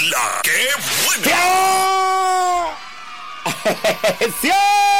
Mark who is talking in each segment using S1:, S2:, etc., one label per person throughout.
S1: La que buena.
S2: ¡Sí!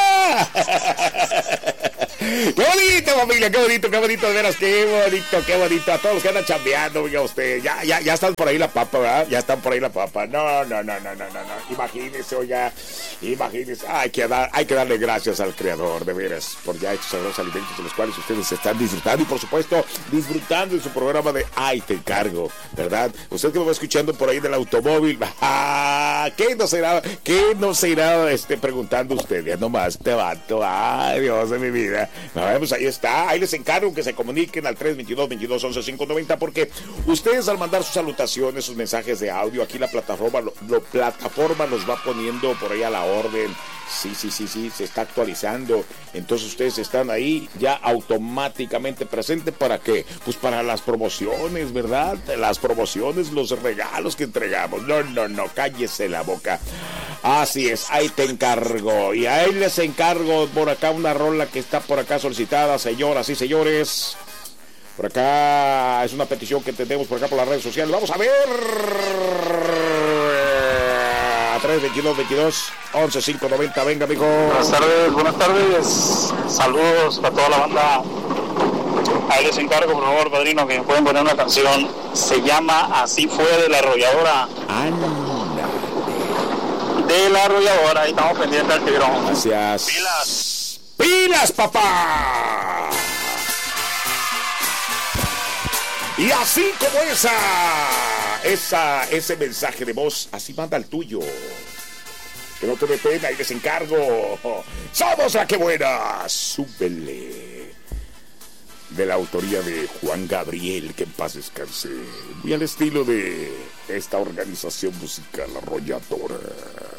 S2: ¡Qué bonito, familia! ¡Qué bonito, de veras! ¡Qué bonito! A todos los que andan chambeando, oiga usted. Ya están por ahí la papa, ¿verdad? Ya están por ahí la papa. No. Imagínese, oiga. Imagínese. Hay que darle gracias al Creador, de veras, por ya estos sabrosos alimentos de los cuales ustedes están disfrutando y, por supuesto, disfrutando de su programa de Ay, te encargo, ¿verdad? Usted que me va escuchando por ahí del automóvil, ¿qué no se irá preguntando usted? Ya nomás te vato. Ay, Dios de mi vida. Pues ahí está, ahí les encargo que se comuniquen al 322-22-11-590, porque ustedes al mandar sus salutaciones, sus mensajes de audio, aquí la plataforma los va poniendo por ahí a la orden. Sí, se está actualizando. Entonces ustedes están ahí ya automáticamente presentes. ¿Para qué? Pues para las promociones, ¿verdad? Las promociones, los regalos que entregamos. No, cállese la boca. Así es, ahí te encargo. Y ahí les encargo por acá una rola que está por acá solicitada, señoras y señores. Por acá es una petición que tenemos por acá por las redes sociales. Vamos a ver. 322-22-11-590. Venga, amigo.
S3: Buenas tardes. Saludos para toda la banda. Ahí les encargo, por favor, padrino, que me pueden poner una canción. Se llama Así fue, de La Arrolladora. De La Arrolladora. Ahí estamos pendientes al tigrón.
S2: Gracias. ¡Pilas, papá! Y así como ese mensaje de voz, así manda el tuyo. Que no te dé pena, y les encargo. ¡Somos la que buena! ¡Súbele! De la autoría de Juan Gabriel, que en paz descanse. Muy al estilo de esta organización musical, Arrolladora.